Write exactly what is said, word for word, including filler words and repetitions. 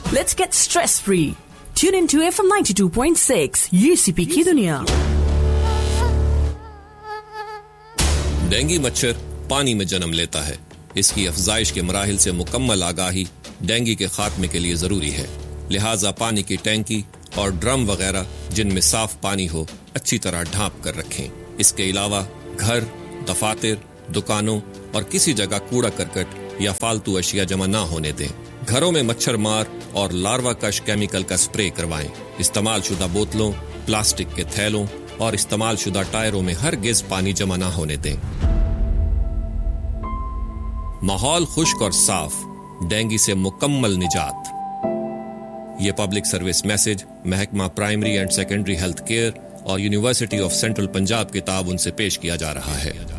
Let's get stress free. Tune into F M ninety-two point six, U C P की दुनिया। Dengue मच्छर पानी में जन्म लेता है। इसकी अफजाइश के मराहिल से मुकम्मल आगाही डेंगू के खात्मे के लिए जरूरी है। लिहाजा पानी की टैंकी और ड्रम वगैरह जिनमें साफ पानी हो अच्छी तरह ढांप कर रखें। इसके अलावा घर, दफातर, दुकानों और किसी जगह कूड़ा करकट या फालतू अशिया जमा ना होने दें। घरों में मच्छर मार और लार्वा कश केमिकल का स्प्रे करवाएं। इस्तेमाल शुदा बोतलों, प्लास्टिक के थैलों और इस्तेमाल शुदा टायरों में हरगिज पानी जमा ना होने दें। माहौल खुश्क और साफ, डेंगू से मुकम्मल निजात। ये पब्लिक सर्विस मैसेज महकमा primary and secondary health care और यूनिवर्सिटी ऑफ सेंट्रल पंजाब के ताउन से पेश किया जा रहा है।